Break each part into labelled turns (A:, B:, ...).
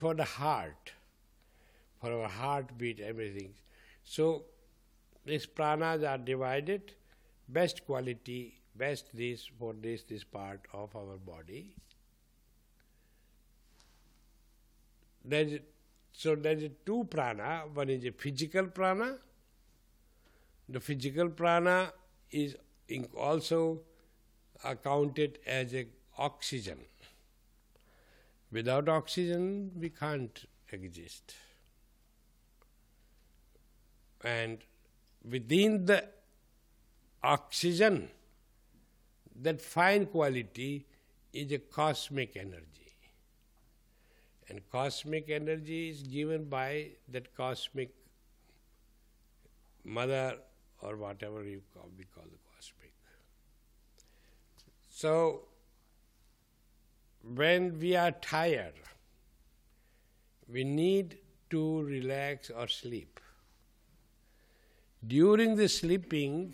A: for the heart, for our heartbeat, everything. So these pranas are divided, best quality, best this, for this part of our body. So there is two prana. One is a physical prana. The physical prana is also accounted as a oxygen. Without oxygen, we can't exist. And within the oxygen, that fine quality is a cosmic energy. And cosmic energy is given by that cosmic mother, or whatever we call the cosmic. So, when we are tired, we need to relax or sleep. During the sleeping,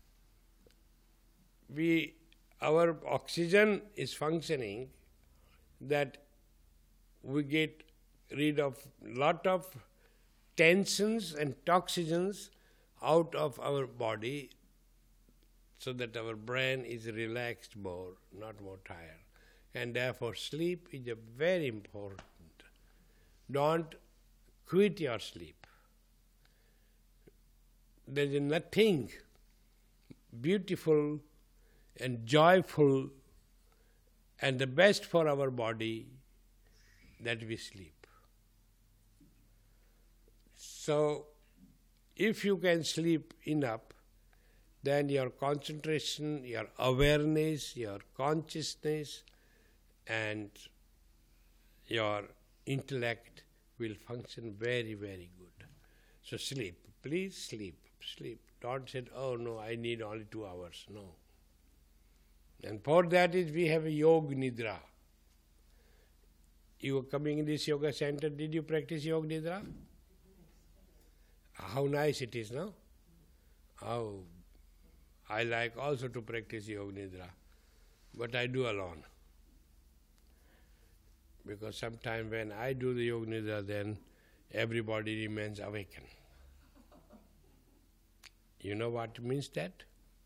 A: our oxygen is functioning, that we get rid of lot of tensions and toxins out of our body, so that our brain is relaxed more, not more tired. And therefore sleep is a very important. Don't quit your sleep. There is nothing beautiful and joyful and the best for our body that we sleep. So, if you can sleep enough, then your concentration, your awareness, your consciousness, and your intellect will function very, very good. So sleep. Please sleep. Sleep. Don't say, oh no, I need only 2 hours. No. And for that we have a Yoga Nidra. You were coming in this yoga center, did you practice Yoga Nidra? How nice it is, no? Oh, I like also to practice Yoga Nidra, but I do alone. Because sometimes when I do the Yoga Nidra, then everybody remains awakened. You know what means that?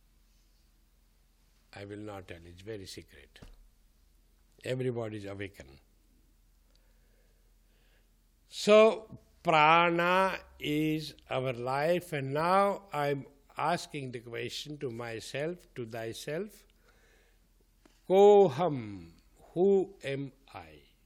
A: I will not tell, it's very secret. Everybody is awakened. So, prana is our life, and now I'm asking the question to myself, to thyself, Koham, who am I?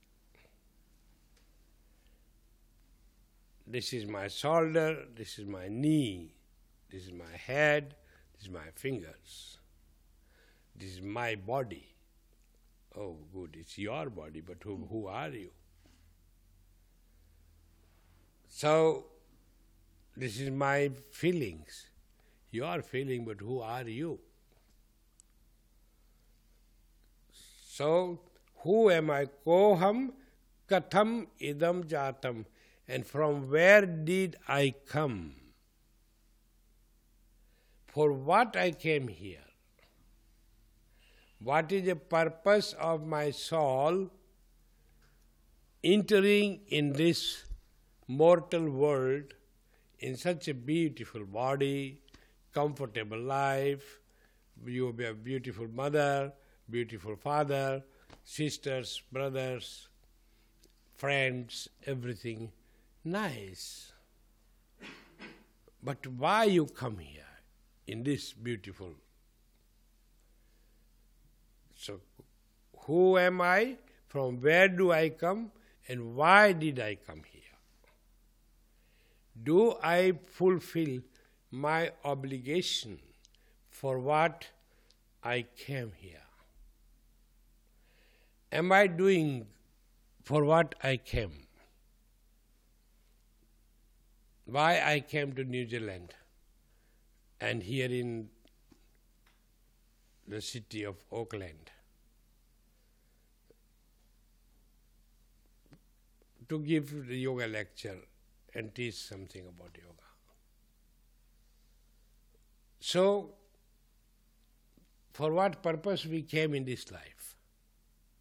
A: This is my shoulder, this is my knee, this is my head, this is my fingers. This is my body. Oh, good, it's your body, but who are you? So, this is my feelings. You are feeling, but who are you? So, who am I? Koham katham idam jatam. And from where did I come? For what I came here? What is the purpose of my soul entering in this mortal world in such a beautiful body, comfortable life? You will be a beautiful mother, beautiful father, sisters, brothers, friends, everything nice. But why you come here in this beautiful? So, who am I? From where do I come? And why did I come here? Do I fulfill my obligation for what I came here? Am I doing for what I came? Why I came to New Zealand and here in the city of Auckland? To give the yoga lecture and teach something about yoga. So, for what purpose we came in this life?